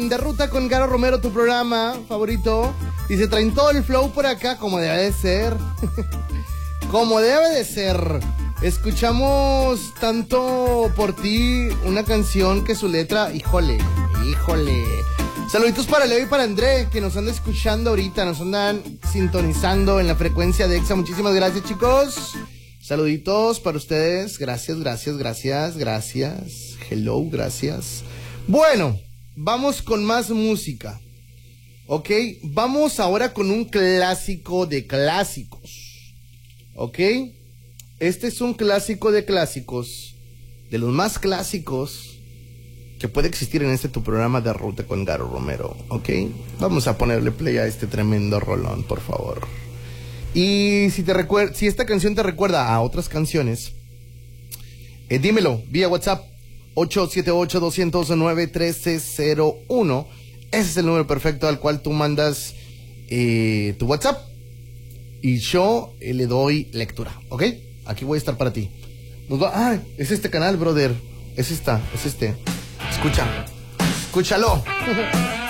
De Ruta con Garo Romero, tu programa favorito. Y se traen todo el flow por acá, como debe de ser. Como debe de ser. Escuchamos Tanto por ti, una canción que su letra, híjole. Saluditos para Leo y para André, que nos andan escuchando ahorita, nos andan sintonizando en la frecuencia de EXA. Muchísimas gracias, chicos. Saluditos para ustedes. Gracias. Hello, gracias. Bueno, vamos con más música. Ok, vamos ahora con un clásico de clásicos. Ok, este es un clásico de clásicos, de los más clásicos que puede existir en este tu programa de Ruta con Garo Romero. Ok, vamos a ponerle play a este tremendo rolón, por favor. Y si esta canción te recuerda a otras canciones, dímelo vía WhatsApp 878-209-1301. Ese es el número perfecto al cual tú mandas tu WhatsApp y yo le doy lectura, ¿ok? Aquí voy a estar para ti. Es este canal, brother. Es este. Escúchalo.